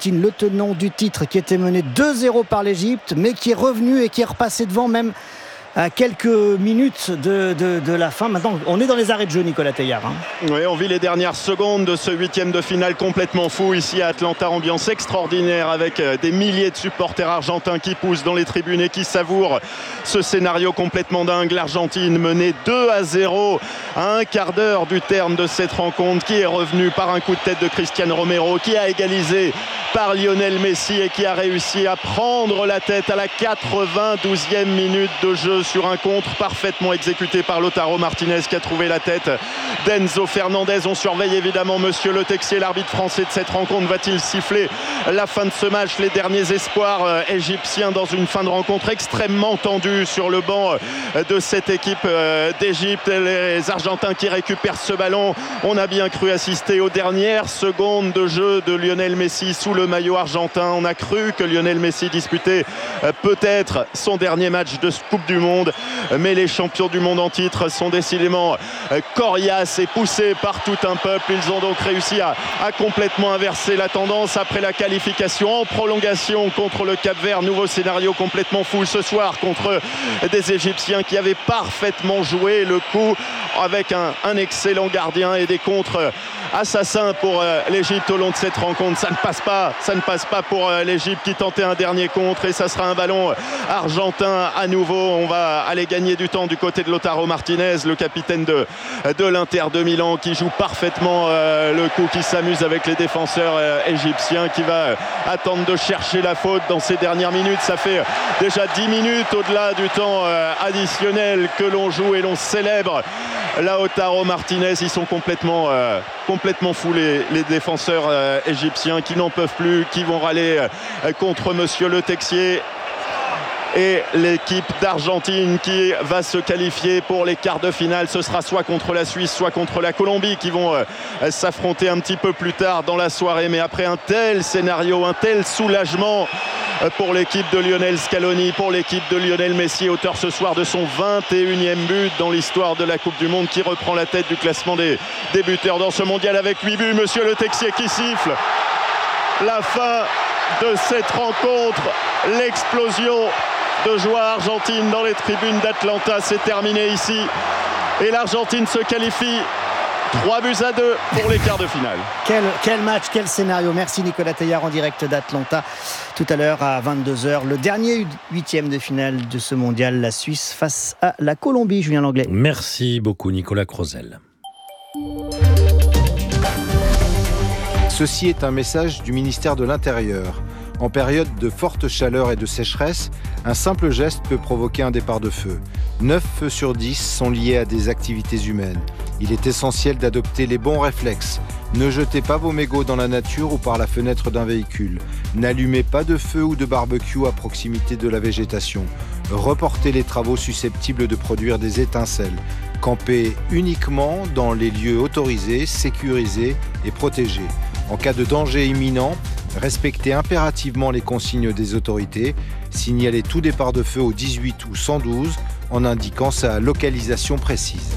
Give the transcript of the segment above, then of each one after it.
l'Argentine, le tenant du titre, qui était mené 2-0 par l'Égypte, mais qui est revenu et qui est repassé devant même à quelques minutes de la fin. Maintenant, on est dans les arrêts de jeu, Nicolas Teilhard. Oui, on vit les dernières secondes de ce huitième de finale complètement fou ici à Atlanta. Ambiance extraordinaire avec des milliers de supporters argentins qui poussent dans les tribunes et qui savourent ce scénario complètement dingue. L'Argentine menée 2-0 à un quart d'heure du terme de cette rencontre, qui est revenue par un coup de tête de Cristiano Romero, qui a égalisé par Lionel Messi et qui a réussi à prendre la tête à la 92e minute de jeu sur un contre parfaitement exécuté par Lautaro Martinez, qui a trouvé la tête d'Enzo Fernandez. On surveille évidemment Monsieur Le Texier, l'arbitre français de cette rencontre. Va-t-il siffler la fin de ce match? Les derniers espoirs égyptiens dans une fin de rencontre extrêmement tendue sur le banc de cette équipe d'Égypte. Les Argentins qui récupèrent ce ballon. On a bien cru assister aux dernières secondes de jeu de Lionel Messi sous le maillot argentin. On a cru que Lionel Messi disputait peut-être son dernier match de Coupe du Monde, mais les champions du monde en titre sont décidément coriaces et poussés par tout un peuple. Ils ont donc réussi à complètement inverser la tendance après la qualification en prolongation contre le Cap-Vert. Nouveau scénario complètement fou ce soir contre des Égyptiens qui avaient parfaitement joué le coup, avec un excellent gardien et des contres assassins pour l'Égypte au long de cette rencontre. Ça ne passe pas pour l'Égypte, qui tentait un dernier contre, et ça sera un ballon argentin à nouveau. On va aller gagner du temps du côté de Lautaro Martinez, le capitaine de l'Inter de Milan, qui joue parfaitement le coup, qui s'amuse avec les défenseurs égyptiens, qui va attendre de chercher la faute dans ces dernières minutes. Ça fait déjà 10 minutes au-delà du temps additionnel que l'on joue et l'on célèbre Lautaro Martinez. Ils sont complètement fous, les défenseurs égyptiens, qui n'en peuvent plus, qui vont râler contre Monsieur Le Texier. Et l'équipe d'Argentine qui va se qualifier pour les quarts de finale, ce sera soit contre la Suisse, soit contre la Colombie, qui vont s'affronter un petit peu plus tard dans la soirée. Mais après un tel scénario, un tel soulagement pour l'équipe de Lionel Scaloni, pour l'équipe de Lionel Messi, auteur ce soir de son 21e but dans l'histoire de la Coupe du Monde, qui reprend la tête du classement des buteurs dans ce mondial avec 8 buts. Monsieur Le Texier qui siffle la fin de cette rencontre, l'explosion de joie argentine dans les tribunes d'Atlanta. C'est terminé ici et l'Argentine se qualifie 3-2 pour les quarts de finale. Quel match, quel scénario. Merci Nicolas Teilhard en direct d'Atlanta. Tout à l'heure à 22h, le dernier huitième de finale de ce mondial, la Suisse face à la Colombie. Julien Langlais. Merci beaucoup Nicolas Crozel. Ceci est un message du ministère de l'Intérieur. En période de forte chaleur et de sécheresse, un simple geste peut provoquer un départ de feu. 9 feux sur 10 sont liés à des activités humaines. Il est essentiel d'adopter les bons réflexes. Ne jetez pas vos mégots dans la nature ou par la fenêtre d'un véhicule. N'allumez pas de feu ou de barbecue à proximité de la végétation. Reportez les travaux susceptibles de produire des étincelles. Campez uniquement dans les lieux autorisés, sécurisés et protégés. En cas de danger imminent, respectez impérativement les consignes des autorités. Signalez tout départ de feu au 18 ou 112 en indiquant sa localisation précise.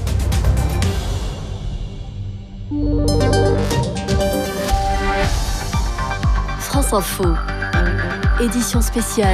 France Info, édition spéciale,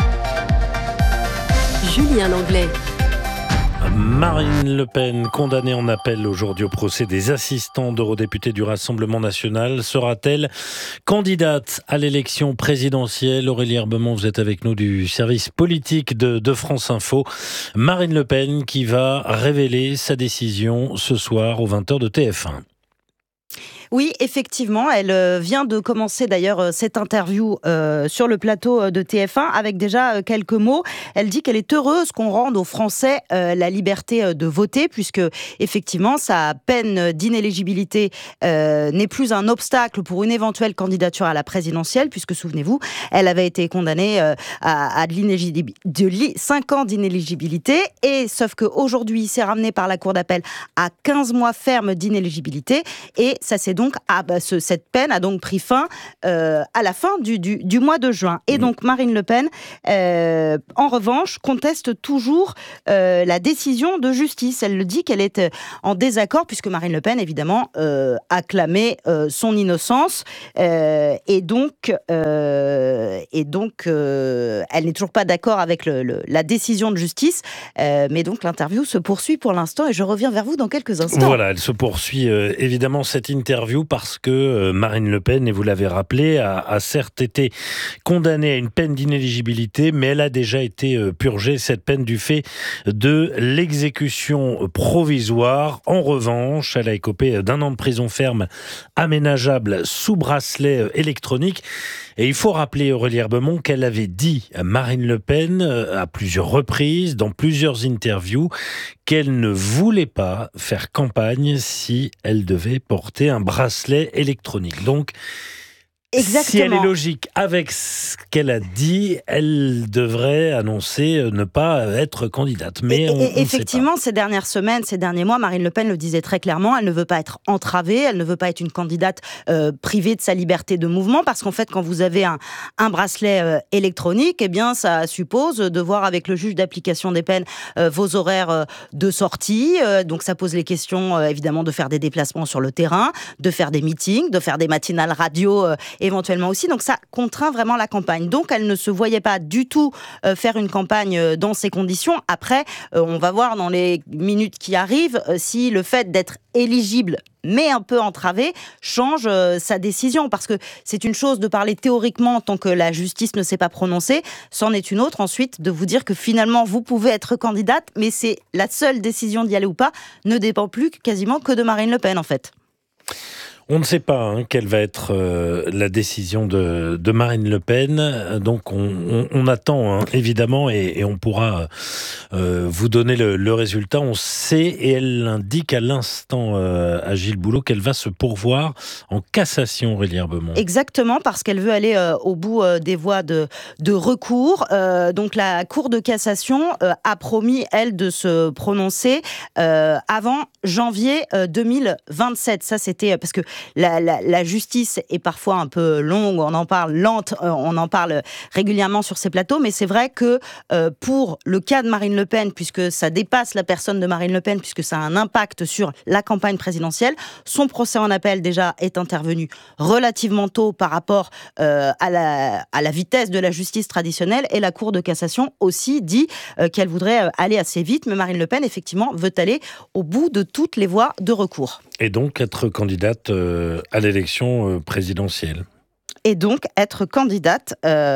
Julien Langlais. Marine Le Pen, condamnée en appel aujourd'hui au procès des assistants d'eurodéputés du Rassemblement national, sera-t-elle candidate à l'élection présidentielle? Aurélie Herbemont, vous êtes avec nous du service politique de France Info. Marine Le Pen qui va révéler sa décision ce soir aux 20h de TF1. Oui, effectivement, elle vient de commencer d'ailleurs cette interview sur le plateau de TF1 avec déjà quelques mots. Elle dit qu'elle est heureuse qu'on rende aux Français la liberté de voter, puisque effectivement sa peine d'inéligibilité n'est plus un obstacle pour une éventuelle candidature à la présidentielle, puisque souvenez-vous, elle avait été condamnée à 5 ans d'inéligibilité, et sauf qu'aujourd'hui c'est ramené par la Cour d'appel à 15 mois ferme d'inéligibilité, et ça s'est donc donc, cette peine a donc pris fin à la fin du mois de juin. Et donc, Marine Le Pen, en revanche, conteste toujours la décision de justice. Elle le dit qu'elle est en désaccord, puisque Marine Le Pen, évidemment, a clamé son innocence. Et donc, elle n'est toujours pas d'accord avec la décision de justice. Mais donc, l'interview se poursuit pour l'instant et je reviens vers vous dans quelques instants. Voilà, elle se poursuit évidemment cette interview parce que Marine Le Pen, et vous l'avez rappelé, a certes été condamnée à une peine d'inéligibilité, mais elle a déjà été purgée, cette peine, du fait de l'exécution provisoire. En revanche, elle a écopé d'1 an de prison ferme aménageable sous bracelet électronique. Et il faut rappeler, Aurélie Herbemont, qu'elle avait dit à Marine Le Pen à plusieurs reprises, dans plusieurs interviews, qu'elle ne voulait pas faire campagne si elle devait porter un bracelet électronique. Donc, exactement. Si elle est logique avec ce qu'elle a dit, elle devrait annoncer ne pas être candidate. Mais effectivement, ces dernières semaines, ces derniers mois, Marine Le Pen le disait très clairement, elle ne veut pas être entravée, elle ne veut pas être une candidate privée de sa liberté de mouvement, parce qu'en fait, quand vous avez un bracelet électronique, eh bien, ça suppose de voir avec le juge d'application des peines vos horaires de sortie. Donc, ça pose les questions, évidemment, de faire des déplacements sur le terrain, de faire des meetings, de faire des matinales radio éventuellement aussi. Donc ça contraint vraiment la campagne. Donc elle ne se voyait pas du tout faire une campagne dans ces conditions. Après, on va voir dans les minutes qui arrivent si le fait d'être éligible mais un peu entravé change sa décision. Parce que c'est une chose de parler théoriquement tant que la justice ne s'est pas prononcée. C'en est une autre ensuite de vous dire que finalement vous pouvez être candidate, mais c'est la seule décision d'y aller ou pas ne dépend plus quasiment que de Marine Le Pen en fait. On ne sait pas quelle va être la décision de Marine Le Pen. Donc on attend évidemment et on pourra vous donner le résultat. On sait, et elle indique à l'instant à Gilles Boulot qu'elle va se pourvoir en cassation, Aurélie Herbemont. Exactement, parce qu'elle veut aller au bout des voies de recours. Donc la Cour de cassation a promis, elle, de se prononcer avant janvier 2027. Ça, c'était parce que la justice est parfois un peu longue, on en parle lente, on en parle régulièrement sur ces plateaux, mais c'est vrai que pour le cas de Marine Le Pen, puisque ça dépasse la personne de Marine Le Pen, puisque ça a un impact sur la campagne présidentielle, son procès en appel déjà est intervenu relativement tôt par rapport à la vitesse de la justice traditionnelle, et la Cour de cassation aussi dit qu'elle voudrait aller assez vite, mais Marine Le Pen effectivement veut aller au bout de toutes les voies de recours. Et donc être candidate à l'élection présidentielle. Et donc être candidate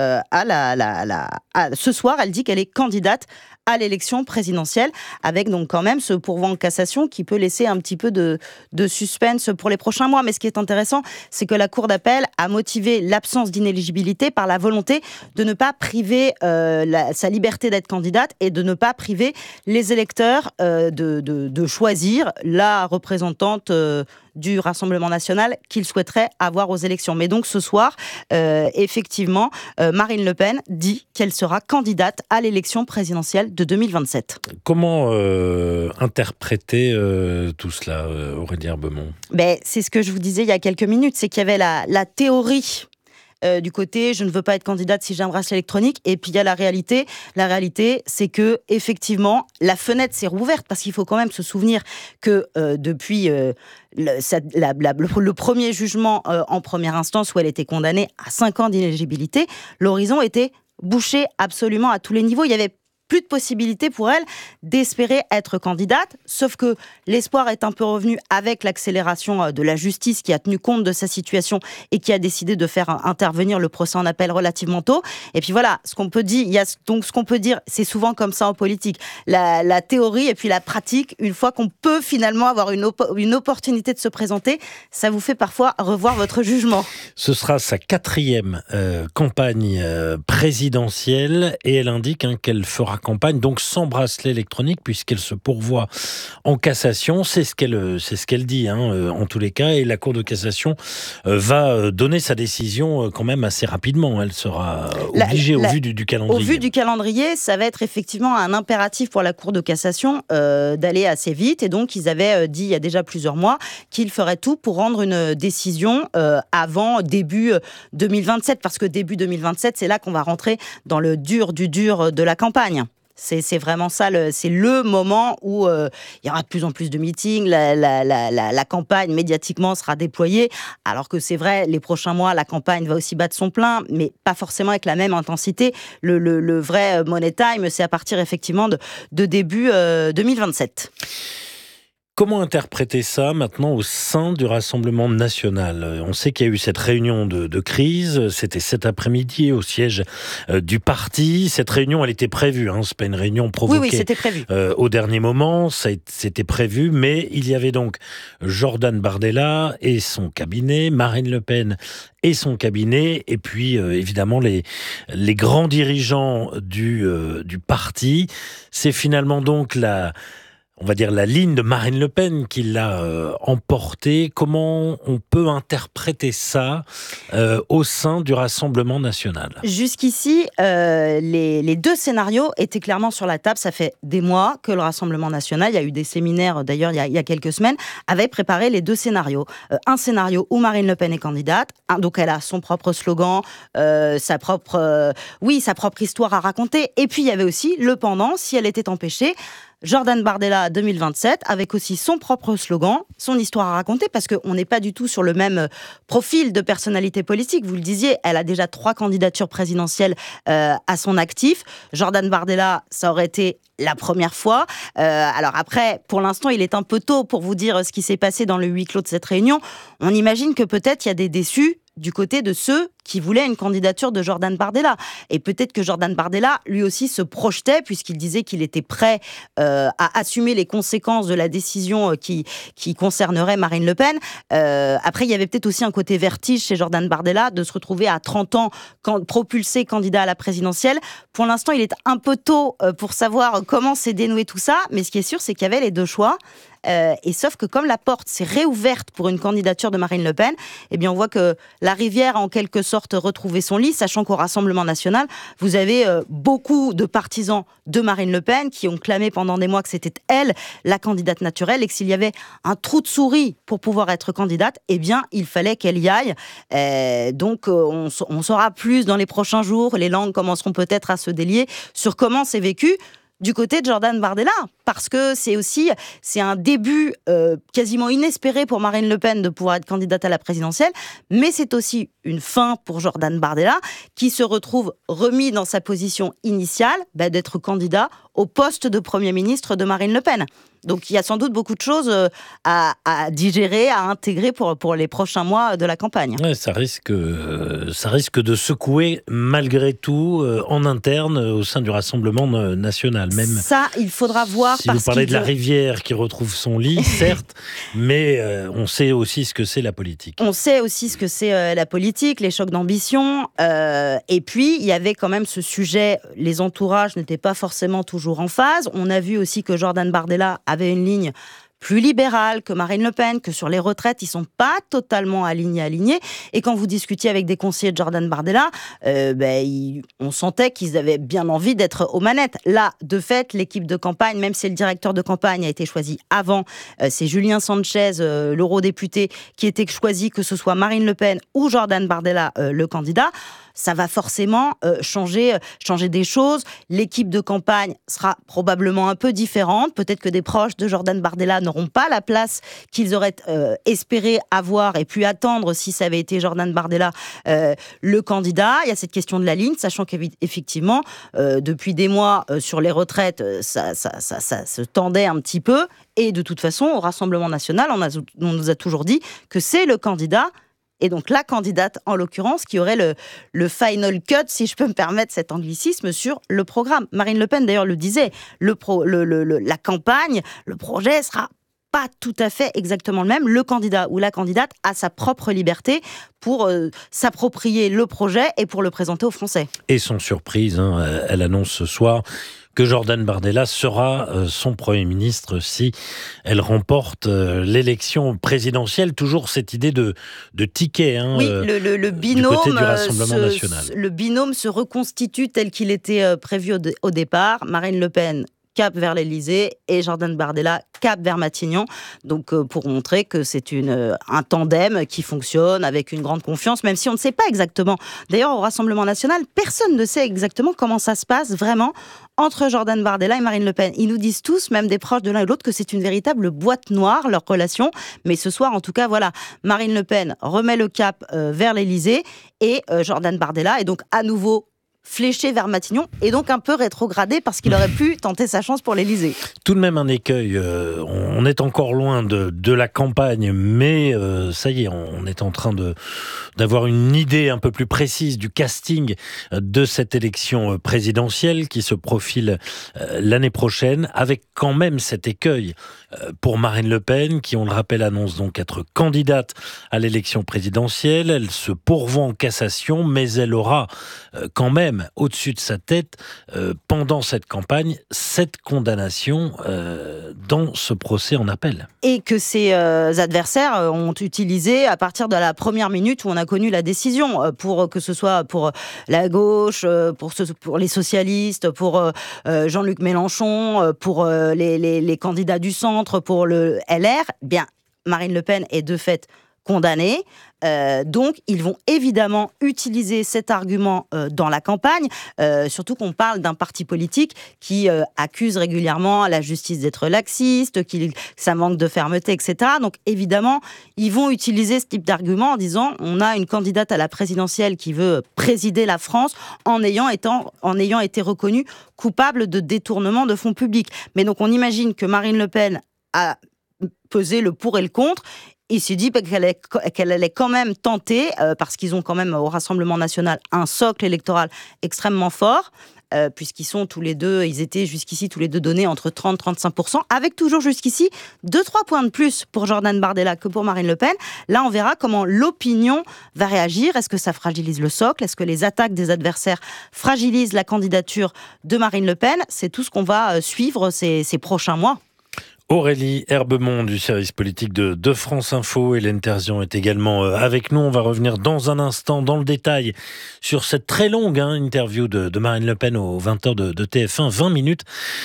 ce soir, elle dit qu'elle est candidate à l'élection présidentielle, avec donc quand même ce pourvoi en cassation qui peut laisser un petit peu de suspense pour les prochains mois. Mais ce qui est intéressant, c'est que la Cour d'appel a motivé l'absence d'inéligibilité par la volonté de ne pas priver sa liberté d'être candidate et de ne pas priver les électeurs de choisir la représentante du Rassemblement national qu'ils souhaiteraient avoir aux élections. Mais donc ce soir, effectivement, Marine Le Pen dit qu'elle sera candidate à l'élection présidentielle de 2027. Comment interpréter tout cela, Aurélie Herbemont ? C'est ce que je vous disais il y a quelques minutes, c'est qu'il y avait la théorie du côté je ne veux pas être candidate si j'ai un bracelet électronique, et puis il y a la réalité. La réalité, c'est que effectivement la fenêtre s'est rouverte, parce qu'il faut quand même se souvenir que depuis le premier jugement en première instance où elle était condamnée à 5 ans d'inéligibilité, l'horizon était bouché absolument à tous les niveaux. Il y avait plus de possibilité pour elle d'espérer être candidate, sauf que l'espoir est un peu revenu avec l'accélération de la justice qui a tenu compte de sa situation et qui a décidé de faire intervenir le procès en appel relativement tôt. Et puis voilà, ce qu'on peut dire, c'est souvent comme ça en politique, la théorie et puis la pratique, une fois qu'on peut finalement avoir une opportunité de se présenter, ça vous fait parfois revoir votre jugement. Ce sera sa 4e campagne présidentielle, et elle indique qu'elle fera campagne, donc sans bracelet électronique, puisqu'elle se pourvoit en cassation. C'est ce qu'elle dit, en tous les cas. Et la Cour de cassation va donner sa décision quand même assez rapidement. Elle sera obligée au vu du calendrier. Au vu du calendrier, ça va être effectivement un impératif pour la Cour de cassation d'aller assez vite. Et donc, ils avaient dit il y a déjà plusieurs mois qu'ils feraient tout pour rendre une décision avant début 2027. Parce que début 2027, c'est là qu'on va rentrer dans le dur du dur de la campagne. C'est vraiment ça, c'est le moment où il y aura de plus en plus de meetings, la campagne médiatiquement sera déployée, alors que c'est vrai, les prochains mois, la campagne va aussi battre son plein, mais pas forcément avec la même intensité. Le vrai money time, c'est à partir effectivement de début 2027. Comment interpréter ça maintenant au sein du Rassemblement national ? On sait qu'il y a eu cette réunion de crise, c'était cet après-midi au siège du parti. Cette réunion, elle était prévue, c'est pas une réunion provoquée. Oui, c'était prévu. Au dernier moment, c'était prévu, mais il y avait donc Jordan Bardella et son cabinet, Marine Le Pen et son cabinet, et puis évidemment les grands dirigeants du parti. C'est finalement donc on va dire la ligne de Marine Le Pen qui l'a emportée. Comment on peut interpréter ça au sein du Rassemblement national ? Jusqu'ici, les deux scénarios étaient clairement sur la table. Ça fait des mois que le Rassemblement national, il y a eu des séminaires d'ailleurs il y a quelques semaines, avait préparé les deux scénarios. Un scénario où Marine Le Pen est candidate, donc elle a son propre slogan, sa propre histoire à raconter. Et puis il y avait aussi le pendant, si elle était empêchée, Jordan Bardella 2027, avec aussi son propre slogan, son histoire à raconter, parce qu'on n'est pas du tout sur le même profil de personnalité politique. Vous le disiez, elle a déjà 3 candidatures présidentielles à son actif. Jordan Bardella, ça aurait été la première fois. Alors après, pour l'instant, il est un peu tôt pour vous dire ce qui s'est passé dans le huis clos de cette réunion. On imagine que peut-être il y a des déçus du côté de ceux qui voulaient une candidature de Jordan Bardella. Et peut-être que Jordan Bardella, lui aussi, se projetait, puisqu'il disait qu'il était prêt à assumer les conséquences de la décision qui concernerait Marine Le Pen. Après, il y avait peut-être aussi un côté vertige chez Jordan Bardella de se retrouver à 30 ans propulsé candidat à la présidentielle. Pour l'instant, il est un peu tôt pour savoir comment s'est dénoué tout ça, mais ce qui est sûr, c'est qu'il y avait les deux choix. Et sauf que comme la porte s'est réouverte pour une candidature de Marine Le Pen, eh bien on voit que la rivière a en quelque sorte retrouvé son lit, sachant qu'au Rassemblement national, vous avez beaucoup de partisans de Marine Le Pen qui ont clamé pendant des mois que c'était elle la candidate naturelle et que s'il y avait un trou de souris pour pouvoir être candidate, eh bien il fallait qu'elle y aille. Donc on saura plus dans les prochains jours, les langues commenceront peut-être à se délier sur comment c'est vécu du côté de Jordan Bardella, parce que c'est un début quasiment inespéré pour Marine Le Pen de pouvoir être candidate à la présidentielle, mais c'est aussi une fin pour Jordan Bardella, qui se retrouve remis dans sa position initiale d'être candidat au poste de Premier ministre de Marine Le Pen. Donc il y a sans doute beaucoup de choses à digérer, à intégrer pour les prochains mois de la campagne. Ouais, ça risque de secouer malgré tout en interne au sein du Rassemblement national. Même ça, il faudra voir. Si vous parlez de la rivière qui retrouve son lit, certes, mais on sait aussi ce que c'est la politique. On sait aussi ce que c'est la politique, les chocs d'ambition. Et puis, il y avait quand même ce sujet, les entourages n'étaient pas forcément toujours en phase. On a vu aussi que Jordan Bardella avait une ligne plus libérale que Marine Le Pen, que sur les retraites, ils sont pas totalement alignés. Et quand vous discutiez avec des conseillers de Jordan Bardella, on sentait qu'ils avaient bien envie d'être aux manettes. Là, de fait, l'équipe de campagne, même si le directeur de campagne a été choisi avant, c'est Julien Sanchez, l'eurodéputé, qui était choisi, que ce soit Marine Le Pen ou Jordan Bardella, le candidat. Ça va forcément changer des choses. L'équipe de campagne sera probablement un peu différente. Peut-être que des proches de Jordan Bardella n'auront pas la place qu'ils auraient espéré avoir et pu attendre si ça avait été Jordan Bardella le candidat. Il y a cette question de la ligne, sachant qu'effectivement, depuis des mois, sur les retraites, ça se tendait un petit peu. Et de toute façon, au Rassemblement national, on nous a toujours dit que c'est le candidat, et donc la candidate, en l'occurrence, qui aurait le final cut, si je peux me permettre cet anglicisme, sur le programme. Marine Le Pen, d'ailleurs, le disait, la campagne, le projet sera pas tout à fait exactement le même. Le candidat ou la candidate a sa propre liberté pour s'approprier le projet et pour le présenter aux Français. Et sans surprise, elle annonce ce soir que Jordan Bardella sera son Premier ministre si elle remporte l'élection présidentielle. Toujours cette idée de ticket oui, le binôme, du côté du Rassemblement national. Le binôme se reconstitue tel qu'il était prévu au départ. Marine Le Pen cap vers l'Élysée et Jordan Bardella cap vers Matignon. Donc pour montrer que c'est un tandem qui fonctionne avec une grande confiance, même si on ne sait pas exactement. D'ailleurs, au Rassemblement national, personne ne sait exactement comment ça se passe vraiment entre Jordan Bardella et Marine Le Pen. Ils nous disent tous, même des proches de l'un et de l'autre, que c'est une véritable boîte noire, leur relation. Mais ce soir, en tout cas, voilà, Marine Le Pen remet le cap vers l'Élysée et Jordan Bardella est donc à nouveau fléché vers Matignon et donc un peu rétrogradé parce qu'il aurait pu tenter sa chance pour l'Élysée. Tout de même un écueil, on est encore loin de la campagne, mais ça y est, on est en train d'avoir une idée un peu plus précise du casting de cette élection présidentielle qui se profile l'année prochaine, avec quand même cet écueil pour Marine Le Pen, qui, on le rappelle, annonce donc être candidate à l'élection présidentielle. Elle se pourvoit en cassation, mais elle aura quand même au-dessus de sa tête, pendant cette campagne, cette condamnation dans ce procès en appel. Et que ses adversaires ont utilisé à partir de la première minute où on a connu la décision, pour que ce soit pour la gauche, pour les socialistes, pour Jean-Luc Mélenchon, pour les candidats du centre, pour le LR. Bien, Marine Le Pen est de fait condamnée. Donc, ils vont évidemment utiliser cet argument dans la campagne, surtout qu'on parle d'un parti politique qui accuse régulièrement la justice d'être laxiste, que ça manque de fermeté, etc. Donc, évidemment, ils vont utiliser ce type d'argument en disant on a une candidate à la présidentielle qui veut présider la France en ayant été reconnue coupable de détournement de fonds publics. Mais donc, on imagine que Marine Le Pen a pesé le pour et le contre. Il s'est dit qu'elle allait quand même tenter, parce qu'ils ont quand même au Rassemblement national un socle électoral extrêmement fort, puisqu'ils sont tous les deux, ils étaient jusqu'ici tous les deux donnés entre 30-35%, avec toujours jusqu'ici 2-3 points de plus pour Jordan Bardella que pour Marine Le Pen. Là, on verra comment l'opinion va réagir. Est-ce que ça fragilise le socle ? Est-ce que les attaques des adversaires fragilisent la candidature de Marine Le Pen ? C'est tout ce qu'on va suivre ces prochains mois. Aurélie Herbemont du service politique de France Info. Hélène Terzian est également avec nous. On va revenir dans un instant dans le détail sur cette très longue interview de Marine Le Pen aux 20h de TF1. 20 minutes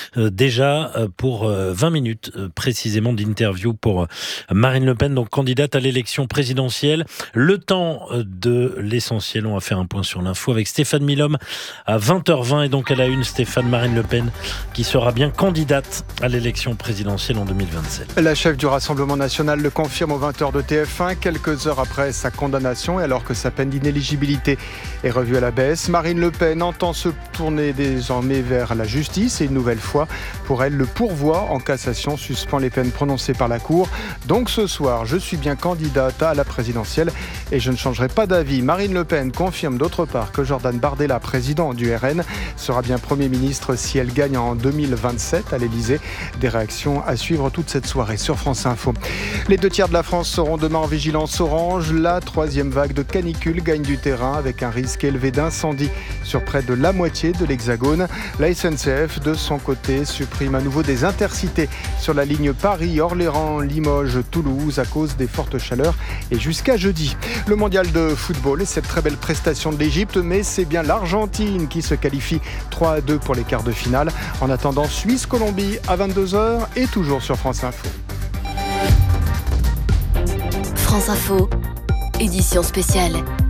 déjà pour 20 minutes précisément d'interview pour Marine Le Pen, donc candidate à l'élection présidentielle. Le temps de l'essentiel, on va faire un point sur l'info avec Stéphane Milhomme à 20h20 et donc à la une, Stéphane, Marine Le Pen qui sera bien candidate à l'élection présidentielle en 2027. La chef du Rassemblement national le confirme aux 20h de TF1, quelques heures après sa condamnation et alors que sa peine d'inéligibilité est revue à la baisse. Marine Le Pen entend se tourner désormais vers la justice et une nouvelle fois, pour elle, le pourvoi en cassation suspend les peines prononcées par la Cour. Donc ce soir, je suis bien candidate à la présidentielle et je ne changerai pas d'avis. Marine Le Pen confirme d'autre part que Jordan Bardella, président du RN, sera bien Premier ministre si elle gagne en 2027 à l'Élysée. Des réactions à suivre toute cette soirée sur France Info. Les 2/3 de la France seront demain en vigilance orange. La 3e vague de canicule gagne du terrain avec un risque élevé d'incendie sur près de la moitié de l'Hexagone. La SNCF, de son côté, supprime à nouveau des intercités sur la ligne Paris-Orléans-Limoges-Toulouse à cause des fortes chaleurs et jusqu'à jeudi. Le mondial de football et cette très belle prestation de l'Égypte, mais c'est bien l'Argentine qui se qualifie 3-2 pour les quarts de finale. En attendant, Suisse-Colombie à 22h et toujours sur France Info. France Info, édition spéciale.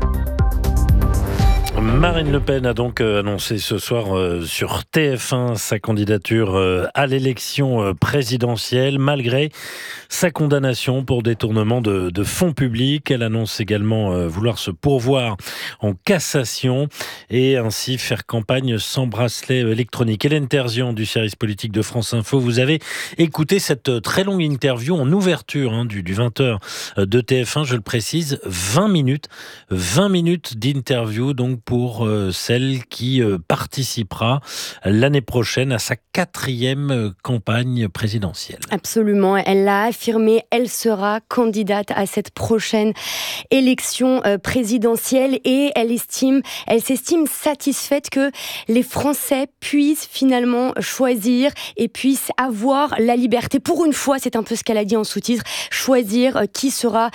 Marine Le Pen a donc annoncé ce soir sur TF1 sa candidature à l'élection présidentielle, malgré sa condamnation pour détournement de fonds publics. Elle annonce également vouloir se pourvoir en cassation et ainsi faire campagne sans bracelet électronique. Hélène Terzian du service politique de France Info, vous avez écouté cette très longue interview en ouverture du 20h de TF1, je le précise, 20 minutes d'interview donc pour celle qui participera l'année prochaine à sa 4e campagne présidentielle. Absolument, elle l'a affirmé, elle sera candidate à cette prochaine élection présidentielle et elle s'estime satisfaite que les Français puissent finalement choisir et puissent avoir la liberté. Pour une fois, c'est un peu ce qu'elle a dit en sous-titre, choisir qui sera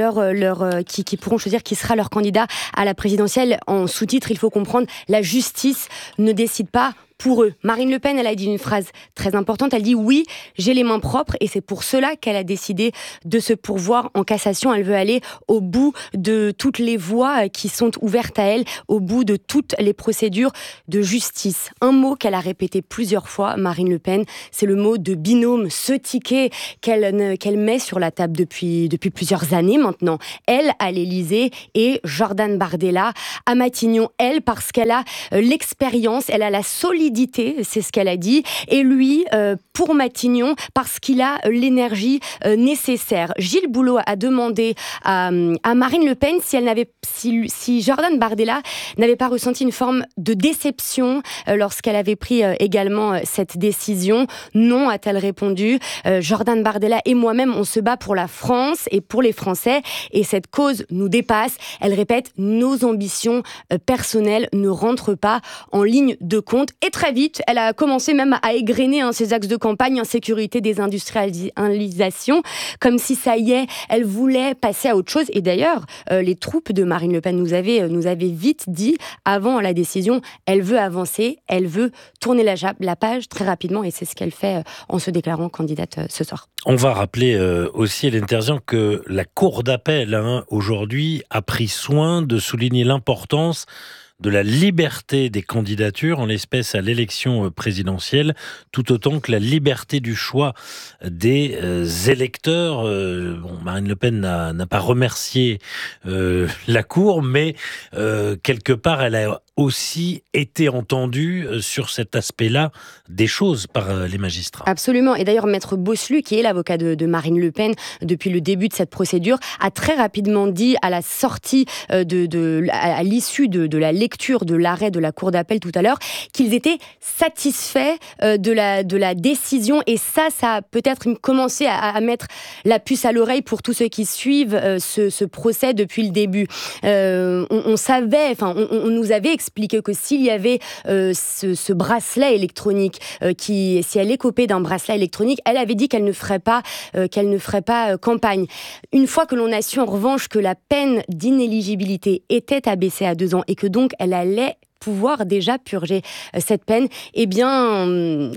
qui pourront choisir qui sera leur candidat à la présidentielle. En sous-titre, il faut comprendre, la justice ne décide pas pour eux. Marine Le Pen, elle a dit une phrase très importante, elle dit « Oui, j'ai les mains propres » et c'est pour cela qu'elle a décidé de se pourvoir en cassation. Elle veut aller au bout de toutes les voies qui sont ouvertes à elle, au bout de toutes les procédures de justice. Un mot qu'elle a répété plusieurs fois, Marine Le Pen, c'est le mot de binôme, ce ticket qu'elle met sur la table depuis plusieurs années maintenant. Elle, à l'Élysée, et Jordan Bardella à Matignon. Elle, parce qu'elle a l'expérience, elle a la solidité, c'est ce qu'elle a dit, et lui, pour Matignon, parce qu'il a l'énergie nécessaire. Gilles Boulot a demandé à Marine Le Pen si Jordan Bardella n'avait pas ressenti une forme de déception lorsqu'elle avait pris également cette décision. Non, a-t-elle répondu. Jordan Bardella et moi-même, on se bat pour la France et pour les Français, et cette cause nous dépasse. Elle répète, nos ambitions personnelles ne rentrent pas en ligne de compte. Et très vite, elle a commencé même à égrener ses axes de campagne, insécurité, désindustrialisation, comme si ça y est, elle voulait passer à autre chose. Et d'ailleurs, les troupes de Marine Le Pen nous avaient vite dit, avant la décision, elle veut avancer, elle veut tourner la page très rapidement, et c'est ce qu'elle fait en se déclarant candidate ce soir. On va rappeler aussi, Hélène Terzian, que la Cour d'appel, aujourd'hui, a pris soin de souligner l'importance de la liberté des candidatures, en l'espèce à l'élection présidentielle, tout autant que la liberté du choix des électeurs. Marine Le Pen n'a pas remercié la Cour, mais quelque part, elle a aussi été entendue sur cet aspect-là des choses par les magistrats. Absolument. Et d'ailleurs, Maître Bosselu, qui est l'avocat de Marine Le Pen depuis le début de cette procédure, a très rapidement dit à la sortie, à l'issue de la lecture de l'arrêt de la Cour d'appel tout à l'heure, qu'ils étaient satisfaits de la décision. Et ça a peut-être commencé à mettre la puce à l'oreille pour tous ceux qui suivent ce procès depuis le début. On savait, on nous avait expliqué que s'il y avait ce bracelet électronique, si elle est copée d'un bracelet électronique, elle avait dit qu'elle ne ferait pas campagne. Une fois que l'on a su en revanche que la peine d'inéligibilité était abaissée à 2 ans et que donc elle allait pouvoir déjà purger cette peine, eh bien,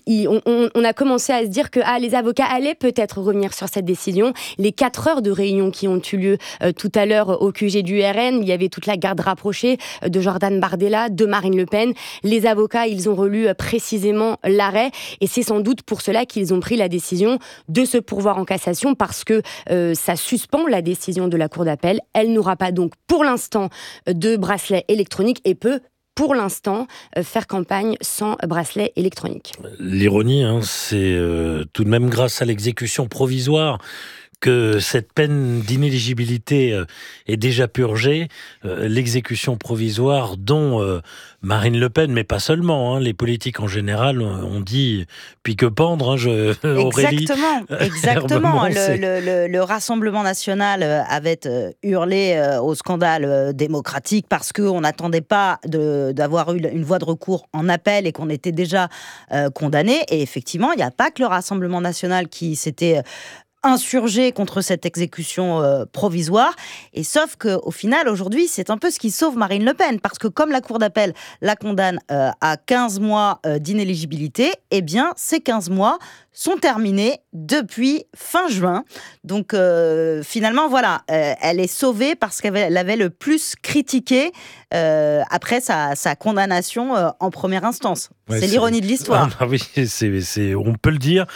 on a commencé à se dire que les avocats allaient peut-être revenir sur cette décision. Les 4 heures de réunion qui ont eu lieu tout à l'heure au QG du RN, il y avait toute la garde rapprochée de Jordan Bardella, de Marine Le Pen. Les avocats, ils ont relu précisément l'arrêt, et c'est sans doute pour cela qu'ils ont pris la décision de se pourvoir en cassation, parce que ça suspend la décision de la Cour d'appel. Elle n'aura pas donc pour l'instant de bracelet électronique et peut pour l'instant, faire campagne sans bracelet électronique. L'ironie, c'est tout de même grâce à l'exécution provisoire que cette peine d'inéligibilité est déjà purgée, l'exécution provisoire dont Marine Le Pen, mais pas seulement, les politiques en général ont dit puis que pendre, Aurélie. Exactement. Le Rassemblement national avait hurlé au scandale démocratique parce qu'on n'attendait pas d'avoir eu une voie de recours en appel et qu'on était déjà condamné. Et effectivement, il n'y a pas que le Rassemblement national qui s'était insurgé contre cette exécution provisoire, et sauf qu'au final, aujourd'hui, c'est un peu ce qui sauve Marine Le Pen, parce que comme la Cour d'appel la condamne à 15 mois d'inéligibilité, eh bien, ces 15 mois sont terminés depuis fin juin. Donc, finalement, voilà, elle est sauvée parce qu'elle avait le plus critiqué après sa condamnation en première instance. Ouais, c'est l'ironie de l'histoire. Oui, on peut le dire,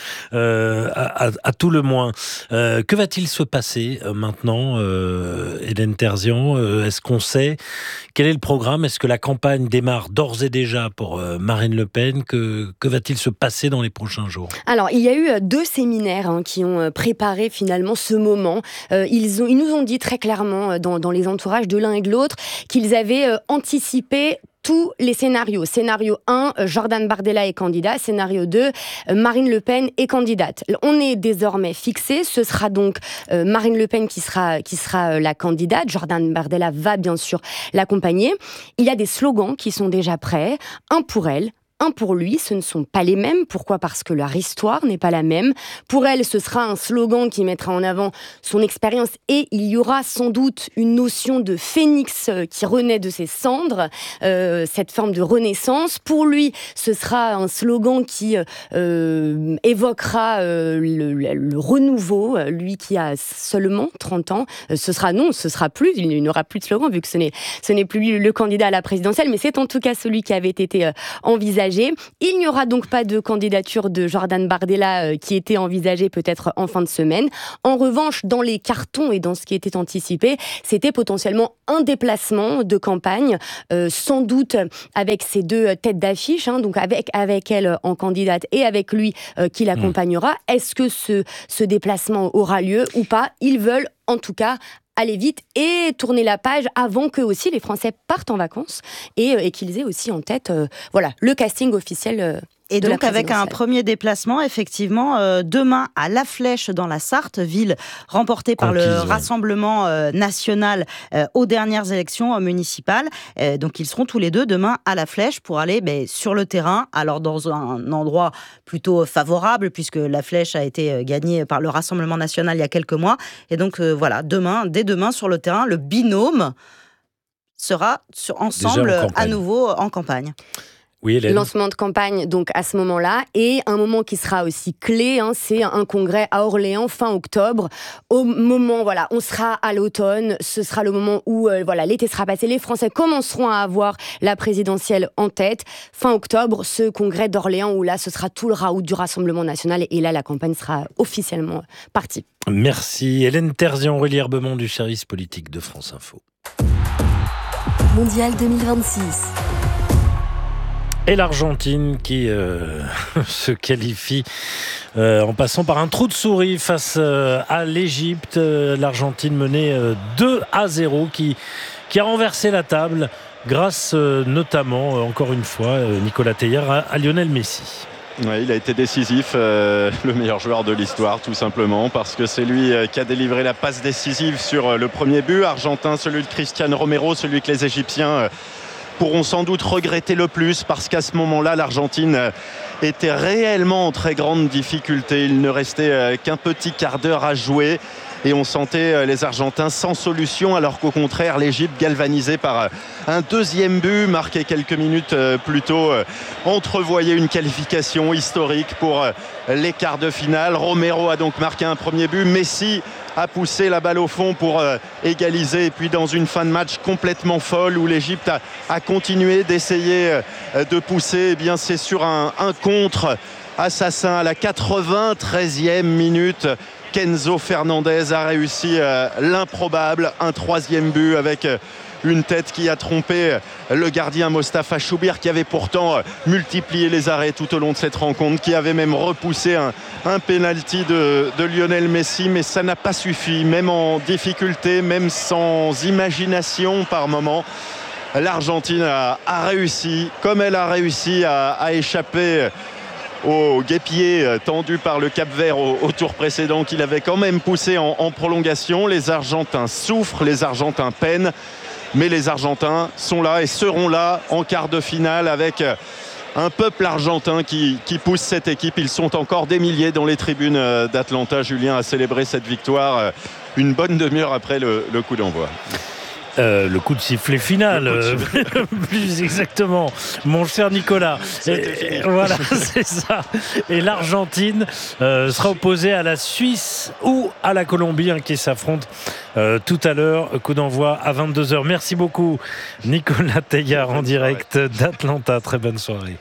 à tout le moins. Que va-t-il se passer maintenant, Hélène Terzian? Est-ce qu'on sait quel est le programme? Est-ce que la campagne démarre d'ores et déjà pour Marine Le Pen? Que va-t-il se passer dans les prochains jours? Alors, il y a eu 2 séminaires qui ont préparé finalement ce moment. Ils nous ont dit très clairement dans les entourages de l'un et de l'autre qu'ils avaient anticipé tous les scénarios. Scénario 1, Jordan Bardella est candidat. Scénario 2, Marine Le Pen est candidate. On est désormais fixé. Ce sera donc Marine Le Pen qui sera la candidate. Jordan Bardella va bien sûr l'accompagner. Il y a des slogans qui sont déjà prêts. Un pour elle, un pour lui, ce ne sont pas les mêmes. Pourquoi ? Parce que leur histoire n'est pas la même. Pour elle, ce sera un slogan qui mettra en avant son expérience et il y aura sans doute une notion de phénix qui renaît de ses cendres, cette forme de renaissance. Pour lui, ce sera un slogan qui évoquera le renouveau. Lui qui a seulement 30 ans, ce sera plus, il n'aura plus de slogan vu que ce n'est plus lui le candidat à la présidentielle, mais c'est en tout cas celui qui avait été envisagé. Il n'y aura donc pas de candidature de Jordan Bardella qui était envisagée peut-être en fin de semaine. En revanche, dans les cartons et dans ce qui était anticipé, c'était potentiellement un déplacement de campagne, sans doute avec ces deux têtes d'affiche, donc avec elle en candidate et avec lui qui l'accompagnera. Est-ce que ce déplacement aura lieu ou pas ? Ils veulent en tout cas aller vite et tourner la page avant que aussi les Français partent en vacances et qu'ils aient aussi en tête le casting officiel. Et donc avec un premier déplacement, effectivement, demain à La Flèche dans la Sarthe, ville remportée par le Rassemblement national aux dernières élections municipales. Donc ils seront tous les deux demain à La Flèche pour aller sur le terrain, alors dans un endroit plutôt favorable puisque La Flèche a été gagnée par le Rassemblement national il y a quelques mois. Et donc dès demain sur le terrain, le binôme sera ensemble à nouveau en campagne. Oui, lancement de campagne donc à ce moment-là et un moment qui sera aussi clé, c'est un congrès à Orléans fin octobre. Au moment on sera à l'automne, ce sera le moment où l'été sera passé, les Français commenceront à avoir la présidentielle en tête. Fin octobre, ce congrès d'Orléans où là ce sera tout le raout du Rassemblement national et là la campagne sera officiellement partie. Merci Hélène Terzian, Aurélie Herbemont du service politique de France Info. Mondial 2026. Et l'Argentine qui se qualifie en passant par un trou de souris face à l'Égypte. L'Argentine menée 2-0 qui a renversé la table grâce notamment, encore une fois, Nicolas Teilhard à Lionel Messi. Ouais, il a été décisif, le meilleur joueur de l'histoire tout simplement parce que c'est lui qui a délivré la passe décisive sur le premier but argentin, celui de Cristiano Romero, celui que les Égyptiens pourront sans doute regretter le plus parce qu'à ce moment-là, l'Argentine était réellement en très grande difficulté. Il ne restait qu'un petit quart d'heure à jouer et on sentait les Argentins sans solution alors qu'au contraire, l'Égypte, galvanisée par un deuxième but marqué quelques minutes plus tôt, entrevoyait une qualification historique pour les quarts de finale. Romero a donc marqué un premier but. Messi a poussé la balle au fond pour égaliser. Et puis dans une fin de match complètement folle où l'Égypte a continué d'essayer de pousser, c'est sur un contre assassin à la 93e minute. Kenzo Fernandez a réussi l'improbable, un troisième but avec une tête qui a trompé le gardien Mostafa Choubir qui avait pourtant multiplié les arrêts tout au long de cette rencontre, qui avait même repoussé un pénalty de Lionel Messi, mais ça n'a pas suffi, même en difficulté, même sans imagination par moment. L'Argentine a réussi, comme elle a réussi à échapper au guêpier tendu par le Cap-Vert au tour précédent qu'il avait quand même poussé en prolongation. Les Argentins souffrent, les Argentins peinent, mais les Argentins sont là et seront là en quart de finale avec un peuple argentin qui pousse cette équipe. Ils sont encore des milliers dans les tribunes d'Atlanta. Julien a célébré cette victoire une bonne demi-heure après le coup d'envoi. Le coup de sifflet final, plus exactement, mon cher Nicolas. Voilà, c'est ça. Et l'Argentine sera opposée à la Suisse ou à la Colombie qui s'affrontent tout à l'heure. Coup d'envoi à 22h. Merci beaucoup, Nicolas Teilhard en direct d'Atlanta. Très bonne soirée.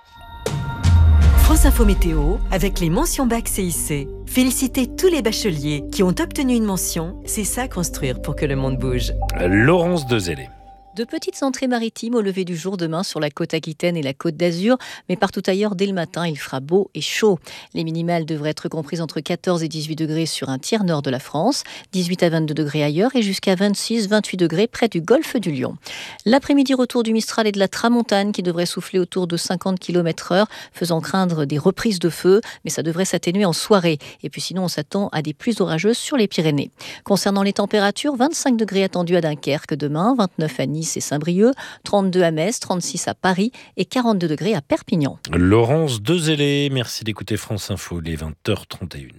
France Info Météo avec les mentions bac CIC. Félicitez tous les bacheliers qui ont obtenu une mention. C'est ça construire pour que le monde bouge. Laurence Dezellé. De petites entrées maritimes au lever du jour demain sur la côte aquitaine et la côte d'Azur, mais partout ailleurs, dès le matin, il fera beau et chaud. Les minimales devraient être comprises entre 14 et 18 degrés sur un tiers nord de la France, 18 à 22 degrés ailleurs et jusqu'à 26-28 degrés près du golfe du Lion. L'après-midi, retour du Mistral et de la tramontane qui devrait souffler autour de 50 km/h, faisant craindre des reprises de feu, mais ça devrait s'atténuer en soirée. Et puis sinon, on s'attend à des pluies orageuses sur les Pyrénées. Concernant les températures, 25 degrés attendus à Dunkerque demain, 29 à Nice et Saint-Brieuc, 32 à Metz, 36 à Paris et 42 degrés à Perpignan. Laurence Dezellé, merci d'écouter France Info, les 20h31.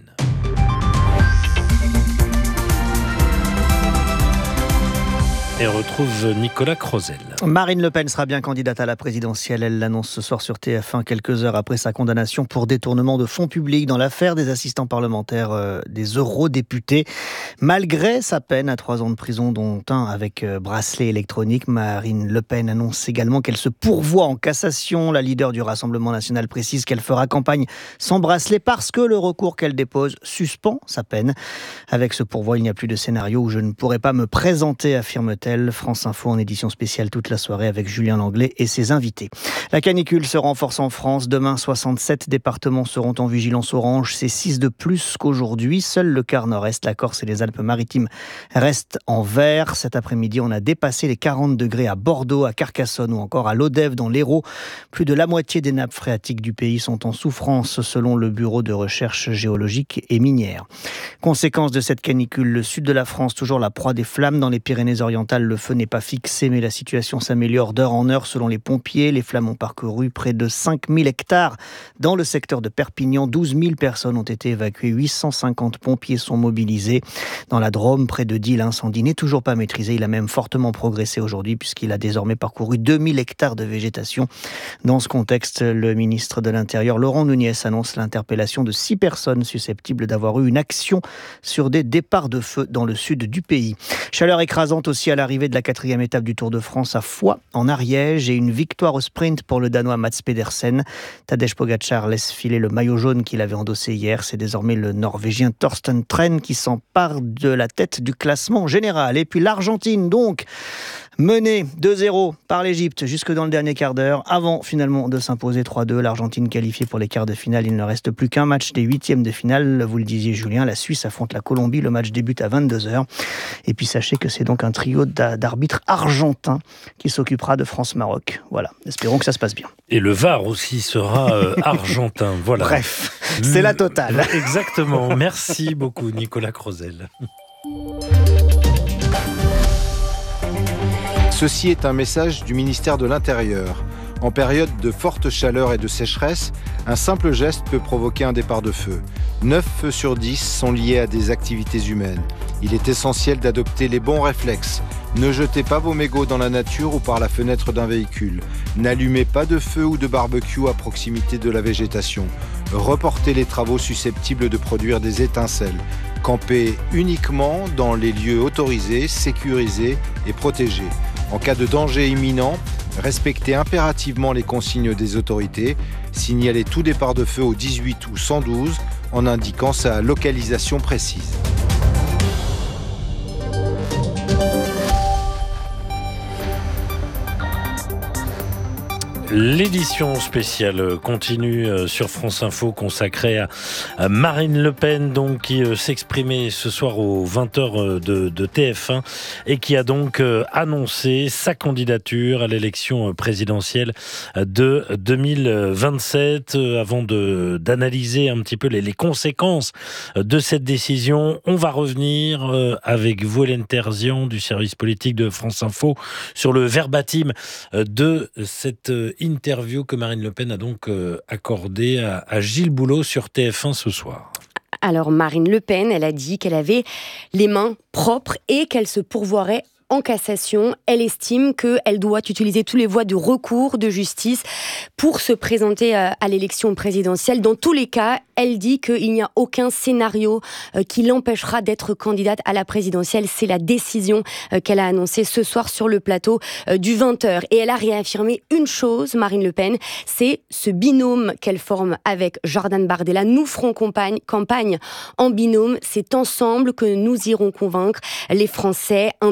Et on retrouve Nicolas Crozel. Marine Le Pen sera bien candidate à la présidentielle. Elle l'annonce ce soir sur TF1, quelques heures après sa condamnation pour détournement de fonds publics dans l'affaire des assistants parlementaires des eurodéputés. Malgré sa peine à 3 ans de prison, dont un avec bracelet électronique, Marine Le Pen annonce également qu'elle se pourvoit en cassation. La leader du Rassemblement national précise qu'elle fera campagne sans bracelet parce que le recours qu'elle dépose suspend sa peine. Avec ce pourvoi, il n'y a plus de scénario où je ne pourrais pas me présenter, affirme-t-elle. France Info en édition spéciale toute la soirée avec Julien Langlais et ses invités. La canicule se renforce en France. Demain, 67 départements seront en vigilance orange. C'est 6 de plus qu'aujourd'hui. Seul le quart nord-est, la Corse et les Alpes-Maritimes restent en vert. Cet après-midi, on a dépassé les 40 degrés à Bordeaux, à Carcassonne ou encore à Lodève dans l'Hérault. Plus de la moitié des nappes phréatiques du pays sont en souffrance selon le Bureau de recherche géologique et minière. Conséquence de cette canicule, le sud de la France, toujours la proie des flammes. Dans les Pyrénées-Orientales, le feu n'est pas fixé, mais la situation s'améliore d'heure en heure selon les pompiers. Les flammes ont parcouru près de 5000 hectares dans le secteur de Perpignan. 12 000 personnes ont été évacuées, 850 pompiers sont mobilisés. Dans la Drôme, près de Die, l'incendie n'est toujours pas maîtrisé. Il a même fortement progressé aujourd'hui puisqu'il a désormais parcouru 2000 hectares de végétation. Dans ce contexte, le ministre de l'Intérieur, Laurent Nunez, annonce l'interpellation de 6 personnes susceptibles d'avoir eu une action sur des départs de feu dans le sud du pays. Chaleur écrasante aussi à l'arrivée de la 4e étape du Tour de France à Foix, en Ariège, et une victoire au sprint pour le Danois Mats Pedersen. Tadej Pogacar laisse filer le maillot jaune qu'il avait endossé hier. C'est désormais le Norvégien Thorsten Tren qui s'empare de la tête du classement général. Et puis l'Argentine, donc, menée 2-0 par l'Égypte jusque dans le dernier quart d'heure, avant finalement de s'imposer 3-2. L'Argentine qualifiée pour les quarts de finale. Il ne reste plus qu'un match des 8e de finale. Vous le disiez, Julien, la Suisse affronte la Colombie. Le match débute à 22h. Et puis sachez que c'est donc un trio d'arbitres argentins qui s'occupera de France-Maroc. Voilà, espérons que ça se passe bien. Et le VAR aussi sera argentin. Voilà. Bref, c'est la totale. Exactement. Merci beaucoup, Nicolas Crozel. Ceci est un message du ministère de l'Intérieur. En période de forte chaleur et de sécheresse, un simple geste peut provoquer un départ de feu. 9 feux sur 10 sont liés à des activités humaines. Il est essentiel d'adopter les bons réflexes. Ne jetez pas vos mégots dans la nature ou par la fenêtre d'un véhicule. N'allumez pas de feu ou de barbecue à proximité de la végétation. Reportez les travaux susceptibles de produire des étincelles. Campez uniquement dans les lieux autorisés, sécurisés et protégés. En cas de danger imminent, respectez impérativement les consignes des autorités. Signalez tout départ de feu au 18 ou 112 en indiquant sa localisation précise. L'édition spéciale continue sur France Info consacrée à Marine Le Pen, donc, qui s'exprimait ce soir aux 20h de TF1 et qui a donc annoncé sa candidature à l'élection présidentielle de 2027. Avant d'analyser un petit peu les conséquences de cette décision, on va revenir avec vous, Hélène Terzian, du service politique de France Info, sur le verbatim de cette interview que Marine Le Pen a donc accordée à Gilles Boulot sur TF1 ce soir. Alors Marine Le Pen, elle a dit qu'elle avait les mains propres et qu'elle se pourvoirait en cassation. Elle estime qu'elle doit utiliser toutes les voies de recours de justice pour se présenter à l'élection présidentielle. Dans tous les cas, elle dit qu'il n'y a aucun scénario qui l'empêchera d'être candidate à la présidentielle. C'est la décision qu'elle a annoncée ce soir sur le plateau du 20h. Et elle a réaffirmé une chose, Marine Le Pen, c'est ce binôme qu'elle forme avec Jordan Bardella. Nous ferons campagne en binôme. C'est ensemble que nous irons convaincre les Français. Un binôme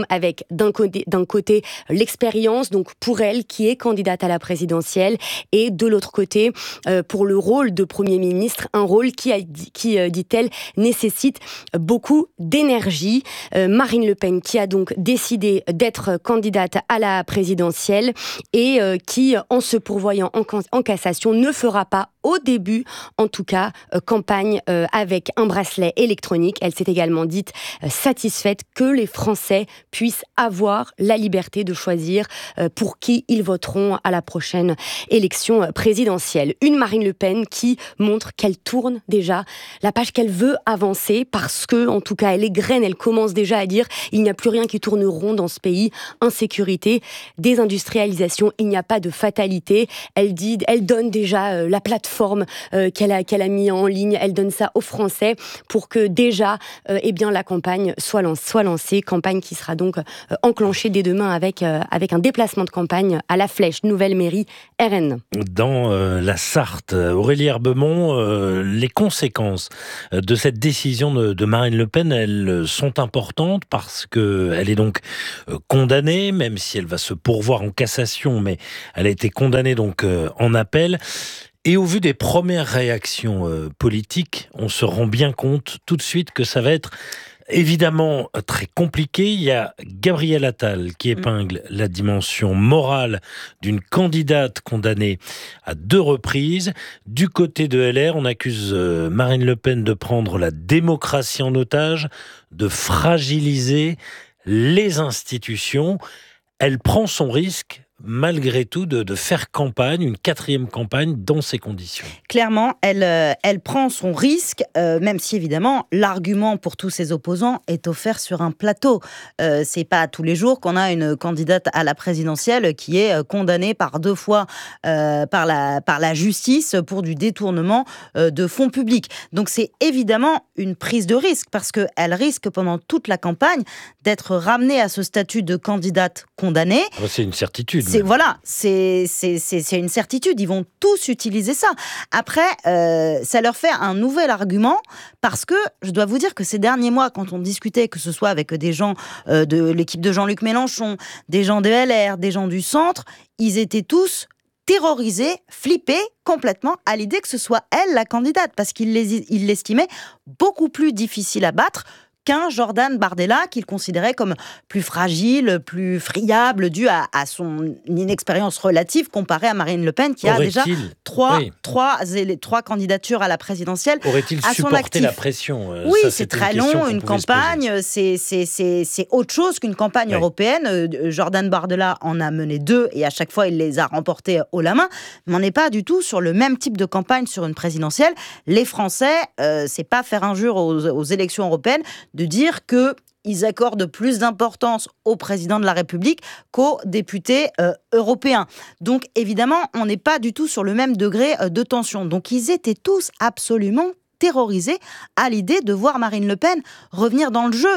avec d'un côté l'expérience, donc pour elle qui est candidate à la présidentielle, et de l'autre côté pour le rôle de Premier ministre, un rôle qui dit-elle, nécessite beaucoup d'énergie. Marine Le Pen qui a donc décidé d'être candidate à la présidentielle et qui, en se pourvoyant en cassation, ne fera pas, au début en tout cas, campagne avec un bracelet électronique. Elle s'est également dite satisfaite que les Français puissent avoir la liberté de choisir pour qui ils voteront à la prochaine élection présidentielle. Une Marine Le Pen qui montre qu'elle tourne déjà la page, qu'elle veut avancer parce que, en tout cas, elle égrène, elle commence déjà à dire il n'y a plus rien qui tourne rond dans ce pays. Insécurité, désindustrialisation, il n'y a pas de fatalité. Elle donne déjà la plateforme qu'elle a mis en ligne, elle donne ça aux Français pour que déjà la campagne soit lancée, campagne qui sera donc enclenchée dès demain avec un déplacement de campagne à La Flèche, nouvelle mairie RN. Dans la Sarthe, Aurélie Herbemont, les conséquences de cette décision de Marine Le Pen, elles sont importantes parce qu'elle est donc condamnée, même si elle va se pourvoir en cassation, mais elle a été condamnée donc en appel. Et au vu des premières réactions politiques, on se rend bien compte tout de suite que ça va être évidemment très compliqué. Il y a Gabriel Attal qui épingle la dimension morale d'une candidate condamnée à 2 reprises. Du côté de LR, on accuse Marine Le Pen de prendre la démocratie en otage, de fragiliser les institutions. Elle prend son risque, malgré tout, de faire campagne, une 4e campagne dans ces conditions. Clairement, elle prend son risque, même si évidemment l'argument pour tous ses opposants est offert sur un plateau. C'est pas tous les jours qu'on a une candidate à la présidentielle qui est condamnée par 2 fois par la justice pour du détournement de fonds publics. Donc c'est évidemment une prise de risque parce qu'elle risque pendant toute la campagne d'être ramenée à ce statut de candidate condamnée. C'est une certitude. C'est une certitude. Ils vont tous utiliser ça. Après, ça leur fait un nouvel argument parce que je dois vous dire que ces derniers mois, quand on discutait, que ce soit avec des gens de l'équipe de Jean-Luc Mélenchon, des gens de LR, des gens du centre, ils étaient tous terrorisés, flippés complètement à l'idée que ce soit elle la candidate parce qu'ils l'estimaient beaucoup plus difficile à battre qu'un Jordan Bardella qu'il considérait comme plus fragile, plus friable, dû à son inexpérience relative comparée à Marine Le Pen qui a déjà trois candidatures à la présidentielle Aurait-il à son supporté actif. La pression Oui, c'est très long, une campagne, c'est autre chose qu'une campagne européenne. Jordan Bardella en a mené 2 et à chaque fois il les a remportés haut la main, mais on n'est pas du tout sur le même type de campagne sur une présidentielle. Les Français, c'est pas faire injure aux élections européennes de dire qu'ils accordent plus d'importance au président de la République qu'aux députés européens. Donc évidemment, on n'est pas du tout sur le même degré de tension. Donc ils étaient tous absolument terrorisés à l'idée de voir Marine Le Pen revenir dans le jeu.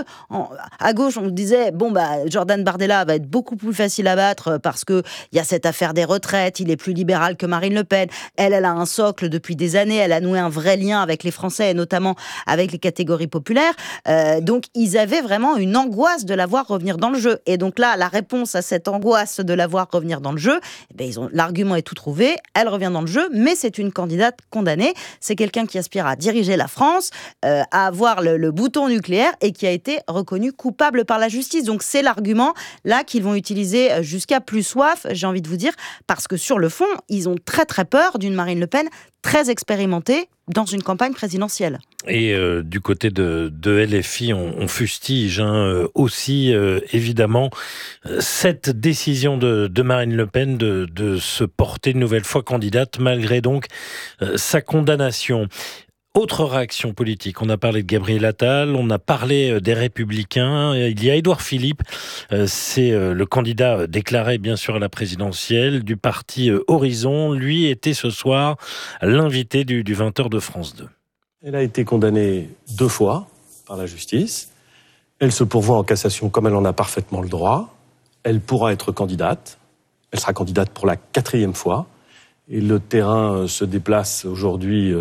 À gauche, on disait, Jordan Bardella va être beaucoup plus facile à battre parce qu'il y a cette affaire des retraites, il est plus libéral que Marine Le Pen. Elle a un socle depuis des années, elle a noué un vrai lien avec les Français et notamment avec les catégories populaires. Donc, ils avaient vraiment une angoisse de la voir revenir dans le jeu. Et donc là, la réponse à cette angoisse de la voir revenir dans le jeu, l'argument est tout trouvé, elle revient dans le jeu, mais c'est une candidate condamnée. C'est quelqu'un qui aspire à diriger la France, à avoir le bouton nucléaire et qui a été reconnu coupable par la justice. Donc c'est l'argument là qu'ils vont utiliser jusqu'à plus soif, j'ai envie de vous dire, parce que sur le fond, ils ont très très peur d'une Marine Le Pen très expérimentée dans une campagne présidentielle. Et du côté de LFI, on fustige aussi évidemment cette décision de Marine Le Pen de se porter une nouvelle fois candidate malgré donc sa condamnation. Autre réaction politique, on a parlé de Gabriel Attal, on a parlé des Républicains, il y a Édouard Philippe, c'est le candidat déclaré bien sûr à la présidentielle du parti Horizon, lui était ce soir l'invité du 20h de France 2. Elle a été condamnée 2 fois par la justice, elle se pourvoit en cassation comme elle en a parfaitement le droit, elle pourra être candidate, elle sera candidate pour la 4e fois, et le terrain se déplace aujourd'hui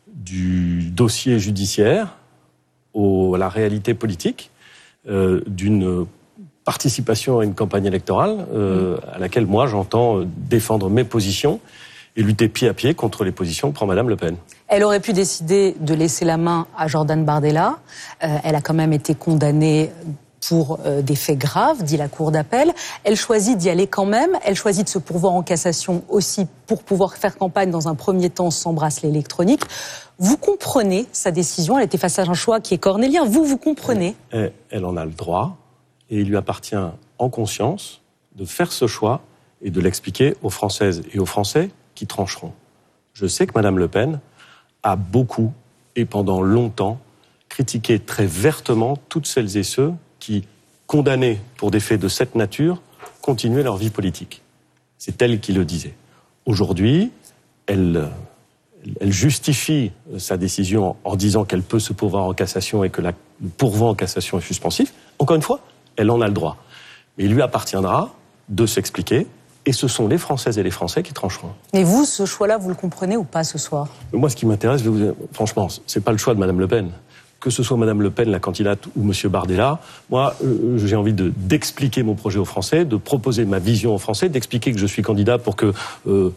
du dossier judiciaire à la réalité politique d'une participation à une campagne électorale à laquelle moi j'entends défendre mes positions et lutter pied à pied contre les positions que prend Madame Le Pen. Elle aurait pu décider de laisser la main à Jordan Bardella. Elle a quand même été condamnée pour des faits graves, dit la Cour d'appel. Elle choisit d'y aller quand même. Elle choisit de se pourvoir en cassation aussi pour pouvoir faire campagne dans un premier temps sans bracelet électronique. Vous comprenez sa décision. Elle était face à un choix qui est cornélien. Vous comprenez. Elle en a le droit et il lui appartient en conscience de faire ce choix et de l'expliquer aux Françaises et aux Français qui trancheront. Je sais que Madame Le Pen a beaucoup et pendant longtemps critiqué très vertement toutes celles et ceux qui, condamnés pour des faits de cette nature, continuaient leur vie politique. C'est elle qui le disait. Aujourd'hui, elle justifie sa décision en disant qu'elle peut se pourvoir en cassation et que le pourvoi en cassation est suspensif. Encore une fois, elle en a le droit. Mais il lui appartiendra de s'expliquer. Et ce sont les Françaises et les Français qui trancheront. Et vous, ce choix-là, vous le comprenez ou pas ce soir ? Moi, ce qui m'intéresse, franchement, c'est pas le choix de Madame Le Pen. Que ce soit Madame Le Pen, la candidate, ou Monsieur Bardella, moi, j'ai envie d'expliquer mon projet aux Français, de proposer ma vision aux Français, d'expliquer que je suis candidat pour que